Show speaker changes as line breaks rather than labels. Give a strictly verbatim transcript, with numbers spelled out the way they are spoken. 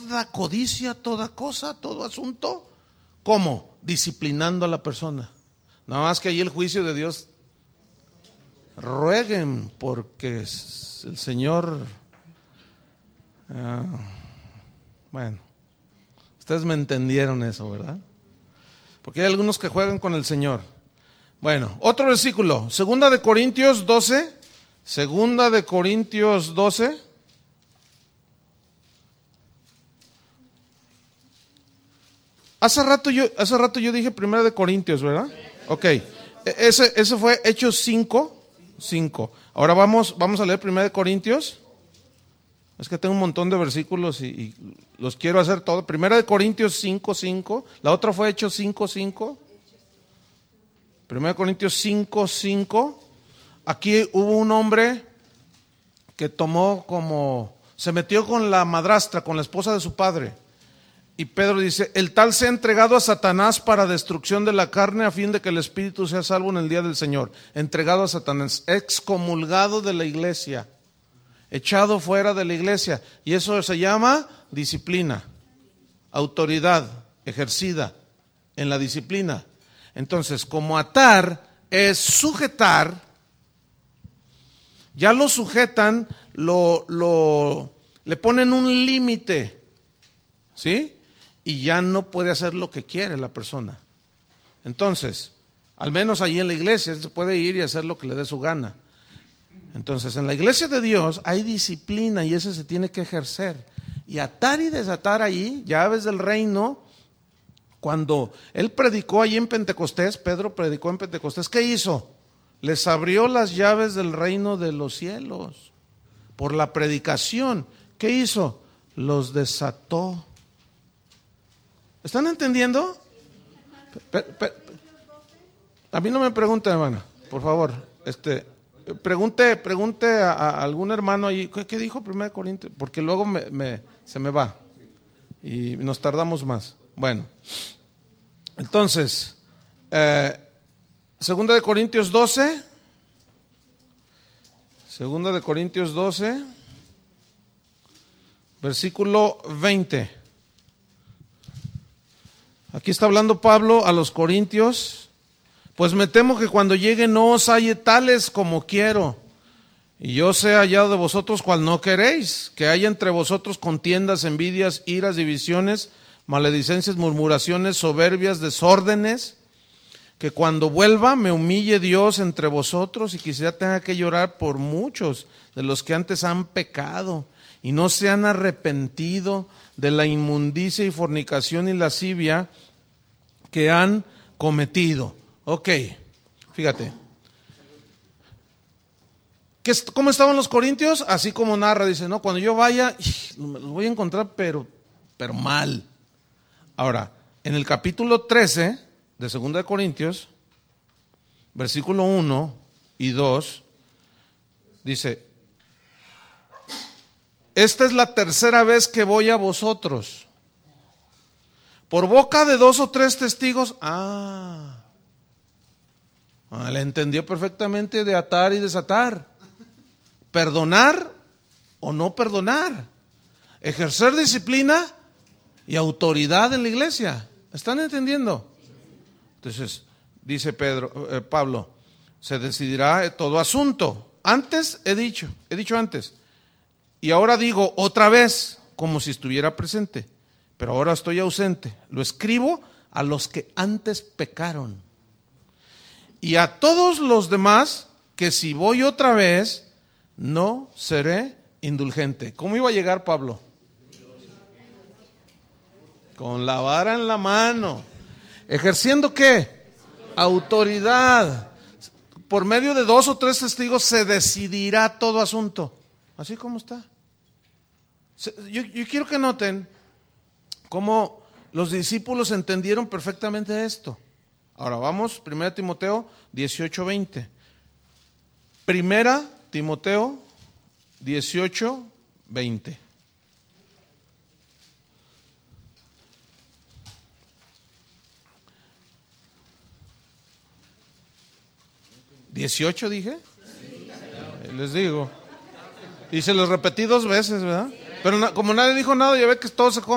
toda codicia, toda cosa, todo asunto. ¿Cómo? Disciplinando a la persona. Nada más que ahí el juicio de Dios, rueguen porque el Señor, uh, bueno, ustedes me entendieron eso, ¿verdad? Porque hay algunos que juegan con el Señor. Bueno, otro versículo, Segunda de Corintios doce, Segunda de Corintios doce. Hace rato yo, hace rato yo dije Primera de Corintios, ¿verdad? Ok, ese, ese fue Hechos cinco, cinco. Ahora vamos, vamos a leer Primera de Corintios. Es que tengo un montón de versículos y, y los quiero hacer todos. Primera de Corintios cinco, cinco. La otra fue Hechos cinco, cinco. Primera de Corintios cinco, cinco. Aquí hubo un hombre que tomó como, se metió con la madrastra, con la esposa de su padre. Y Pedro dice, el tal se ha entregado a Satanás para destrucción de la carne a fin de que el espíritu sea salvo en el día del Señor. Entregado a Satanás, excomulgado de la iglesia, echado fuera de la iglesia. Y eso se llama disciplina, autoridad ejercida en la disciplina. Entonces, como atar es sujetar, ya lo sujetan, lo, lo, le ponen un límite, ¿sí? Y ya no puede hacer lo que quiere la persona. Entonces, al menos allí en la iglesia, se puede ir y hacer lo que le dé su gana. Entonces, en la iglesia de Dios hay disciplina y ese se tiene que ejercer. Y atar y desatar ahí, llaves del reino. Cuando él predicó allí en Pentecostés, Pedro predicó en Pentecostés, ¿qué hizo? Les abrió las llaves del reino de los cielos. Por la predicación, ¿qué hizo? Los desató. ¿Están entendiendo? Pe, pe, pe, a mí no me pregunte, hermana, por favor. Este, pregunte, pregunte a, a algún hermano ahí, ¿qué, qué dijo Primera de Corintios? Porque luego me, me, se me va y nos tardamos más. Bueno, entonces, eh, Segunda de Corintios doce, Segunda de Corintios doce, versículo veinte. Aquí está hablando Pablo a los corintios. Pues me temo que cuando llegue no os halle tales como quiero, y yo sea hallado de vosotros cual no queréis, que haya entre vosotros contiendas, envidias, iras, divisiones, maledicencias, murmuraciones, soberbias, desórdenes, que cuando vuelva me humille Dios entre vosotros y quizá tenga que llorar por muchos de los que antes han pecado y no se han arrepentido de la inmundicia y fornicación y lascivia que han cometido. Ok, fíjate. ¿Qué, ¿Cómo estaban los corintios? Así como narra, dice, no, cuando yo vaya, los voy a encontrar, pero, pero mal. Ahora, en el capítulo trece de Segunda de Corintios, versículo uno y dos, dice, esta es la tercera vez que voy a vosotros. Por boca de dos o tres testigos, ah, ah, le entendió perfectamente de atar y desatar. Perdonar o no perdonar. Ejercer disciplina y autoridad en la iglesia. ¿Están entendiendo? Entonces, dice Pedro, eh, Pablo, se decidirá todo asunto. Antes he dicho, he dicho antes, y ahora digo otra vez, como si estuviera presente, pero ahora estoy ausente. Lo escribo a los que antes pecaron. Y a todos los demás, que si voy otra vez, no seré indulgente. ¿Cómo iba a llegar Pablo? Con la vara en la mano. ¿Ejerciendo qué? Autoridad. Por medio de dos o tres testigos se decidirá todo asunto. Así como está. Yo, yo quiero que noten cómo los discípulos entendieron perfectamente esto. Ahora vamos, Primera Timoteo dieciocho, veinte. Primera Timoteo dieciocho, veinte. ¿dieciocho dije? Sí. Les digo. Y se los repetí dos veces, ¿verdad? Pero na, como nadie dijo nada, ya ve que todo se come.